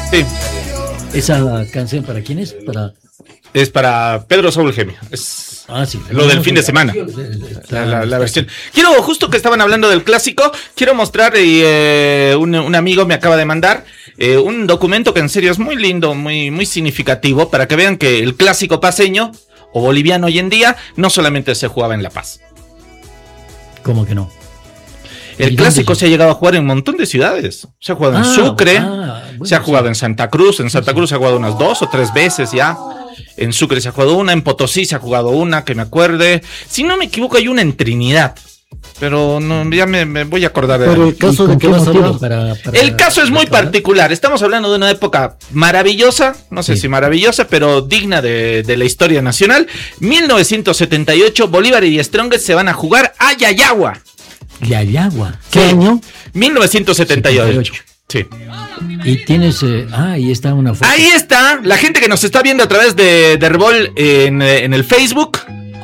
Sí. ¿Esa canción para quién es? Es para Pedro Saúl Gemia. Sí. Lo del fin de semana. La versión. Quiero, justo que estaban hablando del clásico, quiero mostrar, un amigo me acaba de mandar un documento que en serio es muy lindo, muy, muy significativo, para que vean que el clásico paceño o boliviano hoy en día no solamente se jugaba en La Paz. ¿Cómo que no? El clásico se ha llegado a jugar en un montón de ciudades. Se ha jugado en Sucre, se ha jugado en Santa Cruz. En Santa Cruz se ha jugado unas 2 o 3 veces ya. En Sucre se ha jugado una, en Potosí se ha jugado una, que me acuerde. Si no me equivoco, hay una en Trinidad. Pero no, ya me voy a acordar de. Pero el caso de que vas a hablar. El caso es muy particular. Estamos hablando de una época maravillosa, no sé si maravillosa, pero digna de la historia nacional. 1978, Bolívar y Strongest se van a jugar a Yayagua. Yayagua. ¿Qué año? 1978. Sí. Y tienes, ahí está una foto. Ahí está, la gente que nos está viendo a través de Herbol en el Facebook.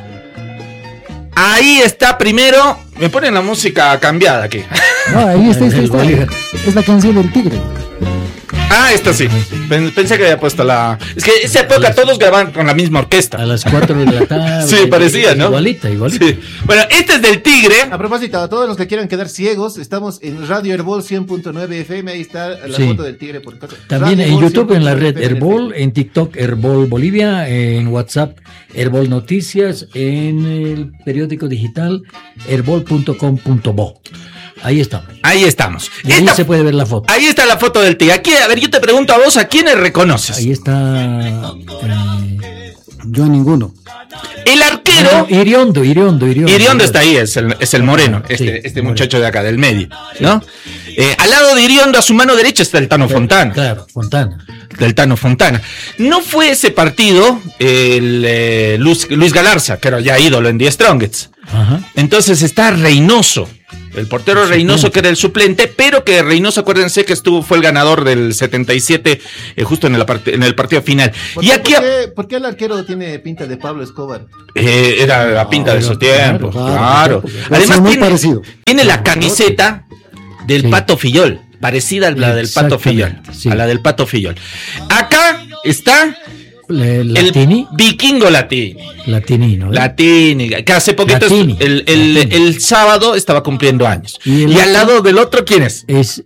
Ahí está primero. Me ponen la música cambiada aquí. No, ahí está. Es la canción del Tigre. Esta sí. Pensé que había puesto la. Es que esa época todos grababan con la misma orquesta. A las 4 de la tarde. Sí, parecía, ¿no? Igualita. Sí. Bueno, este es del Tigre. A propósito, a todos los que quieran quedar ciegos, estamos en Radio Herbol 100.9 FM. Ahí está la foto del Tigre. También en YouTube, en la red Herbol, en TikTok Herbol Bolivia, en WhatsApp Herbol Noticias, en el periódico digital herbol.com.bo. Ahí estamos. Y ahí se puede ver la foto. Ahí está la foto del Tigre. Aquí, a ver, yo te pregunto a vos, ¿a quiénes reconoces? Ahí está. Yo a ninguno. El arquero. Iriondo. Iriondo está ahí, es el moreno, este muchacho de acá, del medio, ¿no? Al lado de Iriondo, a su mano derecha, está el Tano Fontana. Claro, Fontana. Del Tano Fontana. No fue ese partido el Luis Galarza, que era ya ídolo en The Strongest. Ajá. Entonces está Reynoso. El portero Reynoso, que era el suplente, pero que Reynoso, acuérdense que fue el ganador del 77, justo en el partido final. ¿Por qué el arquero tiene pinta de Pablo Escobar? Era la pinta de esos tiempos, claro. Además tiene la camiseta del Pato Fillol, parecida a la del Pato Fillol. Sí. A la del Pato Fillol. Acá está ¿Latini? El vikingo Latini. Latini, que hace poquito el sábado estaba cumpliendo años. Y al lado del otro, ¿quién es? Es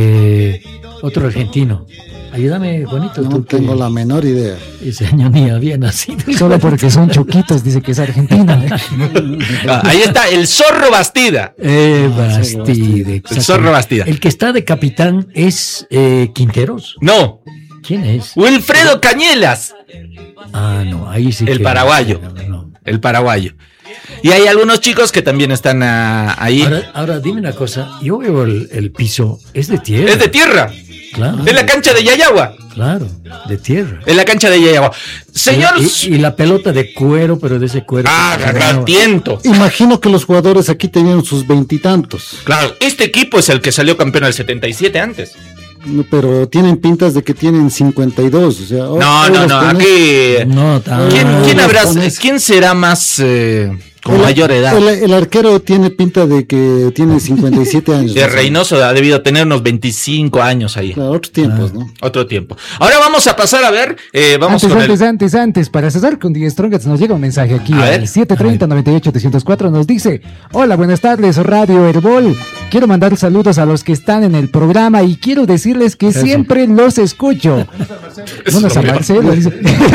otro argentino. Ayúdame, Juanito. No tengo la menor idea. Ese año ni había nacido. Solo porque son choquitos, dice que es Argentina. Ahí está, el Zorro Bastida. Bastide. El Zorro Bastida. El que está de capitán es Quinteros. No. ¿Quién es? Wilfredo Cañelas. No, ahí sí. El paraguayo. No. El paraguayo. Y hay algunos chicos que también están ahí. Ahora, dime una cosa. Yo veo el piso. Es de tierra. Es de tierra. Claro. En la cancha de Yayagua. Claro, de tierra. En la cancha de Yayagua. Señor. Y la pelota de cuero, pero de ese cuero. Tiento. Imagino que los jugadores aquí tenían sus 20 y tantos. Claro, este equipo es el que salió campeón del 77 antes. Pero tienen pintas de que tienen 52, o sea... No, aquí... No, ¿Quién será más con mayor edad? El arquero tiene pinta de que tiene 57 años. De Reynoso ha debido tener unos 25 años ahí. Claro, otros tiempos, ¿no? Otro tiempo. Ahora vamos a pasar a ver... Antes, para cesar con The Strongest nos llega un mensaje aquí al 730-98-304, nos dice: hola, buenas tardes, Radio Herbol. Quiero mandar saludos a los que están en el programa y quiero decirles que siempre los escucho. Bueno, San Marcelo dice.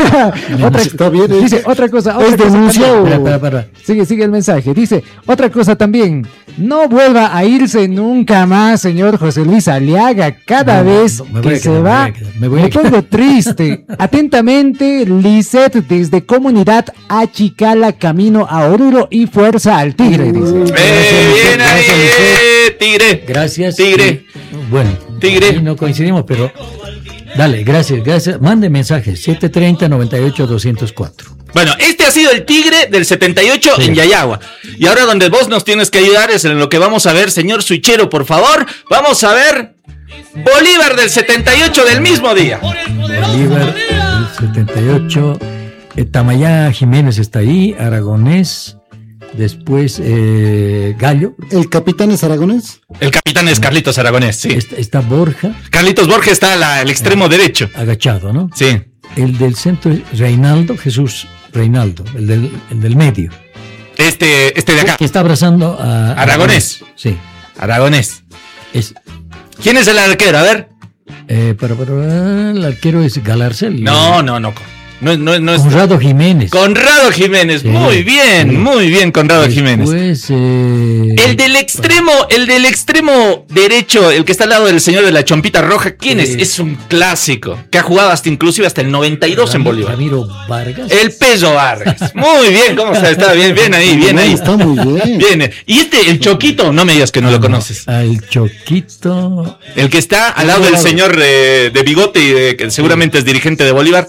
Dice otra cosa. Es denunciado. Sigue el mensaje. Dice otra cosa también. No vuelva a irse nunca más, señor José Luis Aliaga. Cada vez que se va, me pongo triste. Atentamente, Lisette, desde Comunidad Achicala, camino a Oruro, y fuerza al Tigre, dice. Bien ahí, Tigre. Gracias. Tigre. Bueno, Tigre. No coincidimos, pero dale, gracias. Mande mensajes, 730-98-204. Bueno, este ha sido el Tigre del 78 en Yayagua. Y ahora donde vos nos tienes que ayudar es en lo que vamos a ver, señor Suichero, por favor. Vamos a ver Bolívar del 78 del mismo día. Bolívar del 78. Tamayá Jiménez está ahí, Aragonés. Después Gallo. ¿El capitán es aragonés? El capitán es Carlitos Aragonés, sí. Está Borja. Carlitos Borja está al extremo derecho. Agachado, ¿no? Sí. El del centro es Reinaldo, Jesús Reinaldo, el del medio. Este de acá. Que está abrazando a Aragonés. Sí. Aragonés. Es, ¿Quién es el arquero? A ver. el arquero es Galarcel. No. No es. Conrado Jiménez. Conrado Jiménez. Sí, muy bien, Conrado Jiménez. Pues, El del extremo derecho, el que está al lado del señor de la chompita roja, ¿quién es? Es un clásico, que ha jugado inclusive hasta el 92 en Bolívar. Ramiro Vargas. El Peso Vargas. Muy bien, ¿cómo está? Está bien ahí. Está muy bien. Bien. Y el Choquito, no me digas que no lo conoces. Al Choquito. El que está al lado del señor de bigote y que seguramente es dirigente de Bolívar.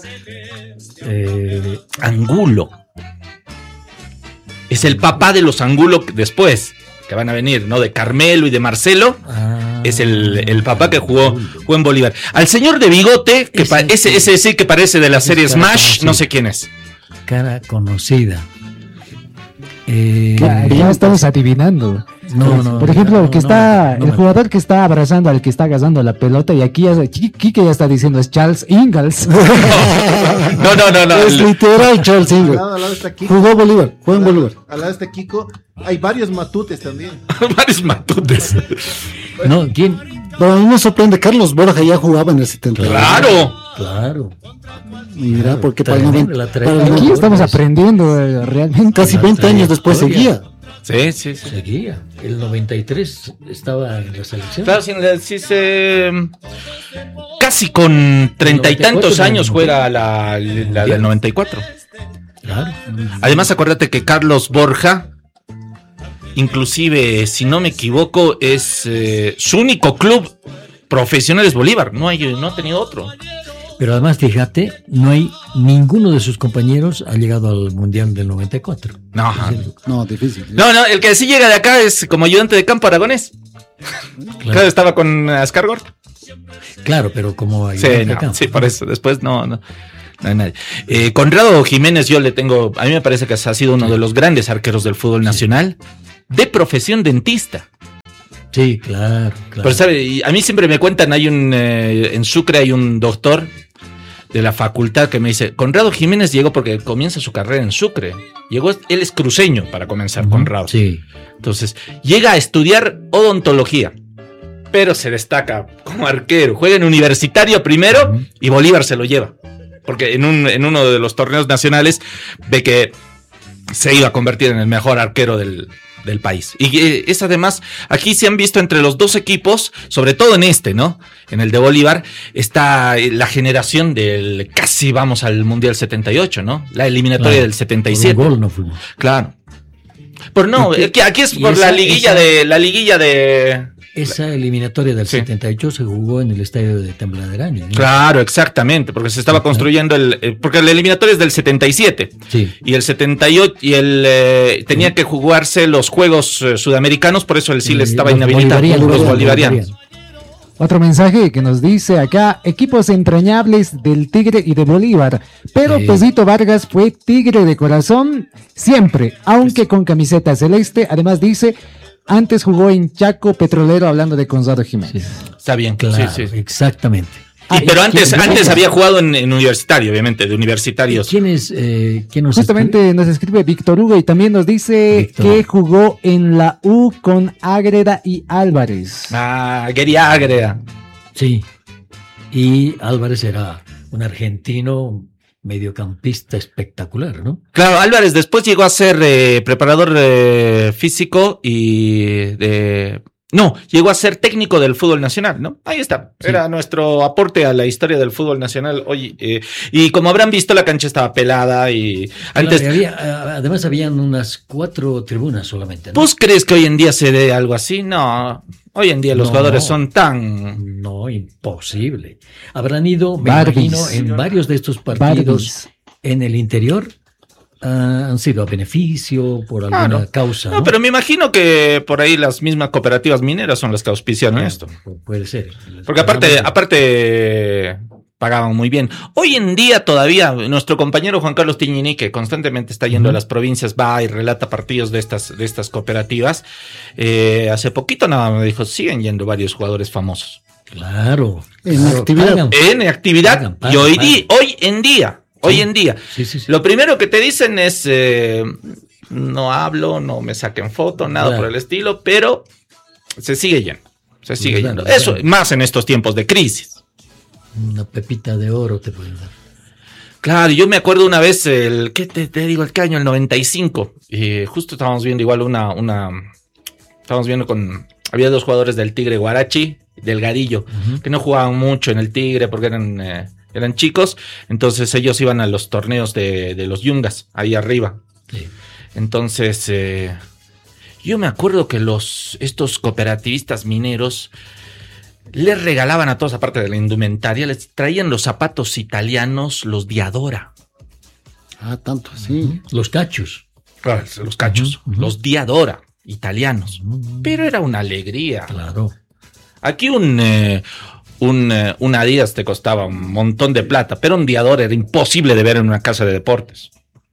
Angulo. Es el papá de los Angulo después, que van a venir, ¿no? De Carmelo y de Marcelo. Es el papá que jugó en Bolívar. Al señor de bigote, que ese sí que parece de la serie Smash, no sé quién es. Cara conocida. Ya estamos adivinando. No. Por ejemplo, el jugador que está abrazando al que está agarrando la pelota, y aquí Quique ya está diciendo es Charles Ingalls. No. Es literal Charles Ingalls. Al lado está Kiko. Jugó en Bolívar. Al lado está Kiko. Hay varios matutes también. Varios matutes. No, ¿quién? Pero a mí me sorprende, Carlos Borja ya jugaba en el 70. Claro. Mira, porque para Aquí estamos aprendiendo realmente. casi 20 años después seguía. Sí. Seguía. El 93 estaba en la selección. Claro, casi con 30 y tantos años juega la del 94. Claro. Además, acuérdate que Carlos Borja, inclusive, si no me equivoco, es su único club profesional es Bolívar. No ha tenido otro. Pero además, fíjate, no hay ninguno de sus compañeros ha llegado al Mundial del 94. No, difícil. No, el que sí llega de acá es como ayudante de campo Aragonés. Claro, estaba con Ascargor. Claro, pero como ayudante de campo. Sí, por eso. Después no hay nadie. Conrado Jiménez, a mí me parece que ha sido uno de los grandes arqueros del fútbol nacional, de profesión dentista. Sí, claro. Pero ¿sabe? A mí siempre me cuentan, en Sucre hay un doctor de la facultad que me dice, Conrado Jiménez llegó porque comienza su carrera en Sucre. Él es cruceño para comenzar, Conrado. Sí. Entonces, llega a estudiar odontología, pero se destaca como arquero. Juega en Universitario primero y Bolívar se lo lleva. Porque en uno de los torneos nacionales ve que se iba a convertir en el mejor arquero del país. Y es además, aquí se han visto entre los dos equipos, sobre todo ¿no? En el de Bolívar, está la generación del casi vamos al Mundial 78, ¿no? La eliminatoria del 77. Por un gol no fuimos. Claro. Pero no, aquí es por la liguilla de... Esa eliminatoria del 78 se jugó en el estadio de Tembladeraño, ¿no? Claro, exactamente, porque se estaba construyendo porque la eliminatoria es del 77. Sí. Y el 78 tenía que jugarse los Juegos Sudamericanos, por eso el Chile estaba inhabilitado por los bolivarianos. Otro mensaje que nos dice acá, equipos entrañables del Tigre y de Bolívar, pero Pesito Vargas fue Tigre de corazón siempre, aunque con camiseta celeste. Además dice, antes jugó en Chaco Petrolero, hablando de Conrado Jiménez. Está bien, claro, sí. Exactamente. Pero antes había jugado en Universitario, obviamente, de Universitarios. ¿Quién nos Justamente escribe? Nos escribe Víctor Hugo y también nos dice que jugó en la U con Ágreda y Álvarez. Gary Ágreda. Sí. Y Álvarez era un argentino mediocampista espectacular, ¿no? Claro, Álvarez después llegó a ser preparador físico y llegó a ser técnico del fútbol nacional, ¿no? Ahí está. Sí. Era nuestro aporte a la historia del fútbol nacional hoy. Y como habrán visto, la cancha estaba pelada y antes... Además habían unas 4 tribunas solamente, ¿no? ¿Vos crees que hoy en día se dé algo así? No. Hoy en día los jugadores son tan... No, imposible. Habrán ido, me imagino, en varios de estos partidos en el interior. Han sido a beneficio por alguna causa. No, pero me imagino que por ahí las mismas cooperativas mineras son las que auspician esto. Puede ser. Porque aparte, pagaban muy bien. Hoy en día todavía nuestro compañero Juan Carlos Tiñini, que constantemente está yendo a las provincias, va y relata partidos de estas cooperativas. Hace poquito nada me dijo, siguen yendo varios jugadores famosos. Claro. En actividad. En actividad. Y hoy en día. Sí. Lo primero que te dicen es, no hablo, no me saquen foto, nada por el estilo, pero se sigue yendo. Eso, más en estos tiempos de crisis. Una pepita de oro te pueden dar. Claro, yo me acuerdo una vez, ¿qué te digo? ¿Qué año? El 95. Justo estábamos viendo igual estábamos viendo había dos jugadores del Tigre, Guarachi, Delgadillo, que no jugaban mucho en el Tigre porque eran chicos, entonces ellos iban a los torneos de los Yungas, ahí arriba. Sí. Entonces, yo me acuerdo que estos cooperativistas mineros les regalaban a todos, aparte de la indumentaria, les traían los zapatos italianos, los Diadora. Ah, tanto así. Los cachos. Claro, los cachos, los Diadora italianos. Pero era una alegría. Claro. Aquí un Adidas te costaba un montón de plata, pero un Diadora era imposible de ver en una casa de deportes.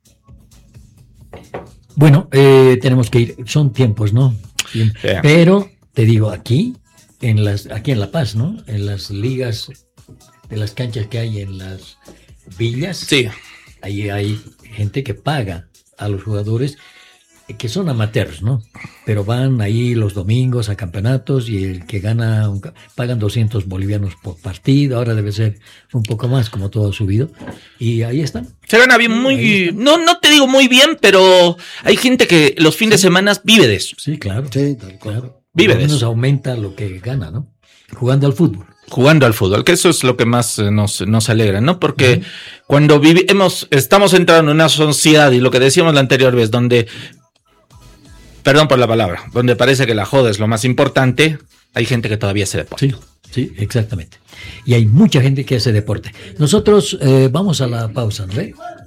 Bueno, tenemos que ir, son tiempos, ¿no? Sí. Pero te digo, aquí en La Paz, ¿no? En las ligas de las canchas que hay en las villas, sí, ahí hay gente que paga a los jugadores que son amateurs, ¿no? Pero van ahí los domingos a campeonatos y el que gana pagan 200 bolivianos por partido, ahora debe ser un poco más como todo ha subido, y ahí están. Se gana bien, no te digo muy bien, pero hay gente que los fines de semana vive de eso. Sí, claro. Sí, claro. Vive de eso. Aumenta lo que gana, ¿no? Jugando al fútbol, que eso es lo que más nos alegra, ¿no? Porque cuando estamos entrando en una sociedad, y lo que decíamos la anterior vez, donde, perdón por la palabra, donde parece que la joda es lo más importante, hay gente que todavía hace deporte. Sí, exactamente. Y hay mucha gente que hace deporte. Nosotros vamos a la pausa, ¿no?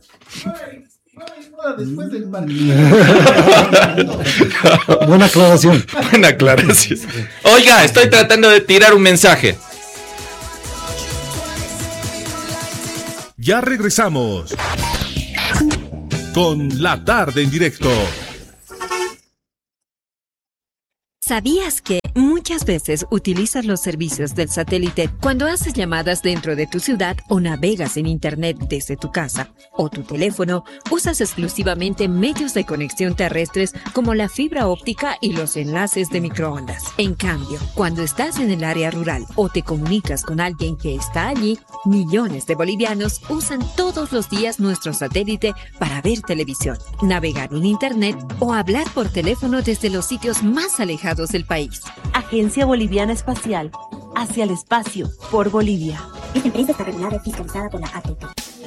Después del Buena aclaración. Oiga, estoy tratando de tirar un mensaje. Ya regresamos con La Tarde en Directo. ¿Sabías que muchas veces utilizas los servicios del satélite cuando haces llamadas dentro de tu ciudad o navegas en internet desde tu casa o tu teléfono? Usas exclusivamente medios de conexión terrestres como la fibra óptica y los enlaces de microondas. En cambio, cuando estás en el área rural o te comunicas con alguien que está allí, millones de bolivianos usan todos los días nuestro satélite para ver televisión, navegar en internet o hablar por teléfono desde los sitios más alejados del país. Agencia Boliviana Espacial, hacia el espacio, por Bolivia. Esta empresa está regulada y fiscalizada por la ATT.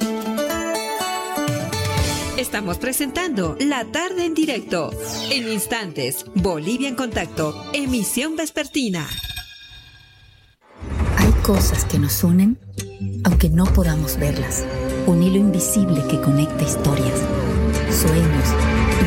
Estamos presentando La Tarde en Directo. En instantes, Bolivia en Contacto, emisión vespertina. Hay cosas que nos unen, aunque no podamos verlas. Un hilo invisible que conecta historias, sueños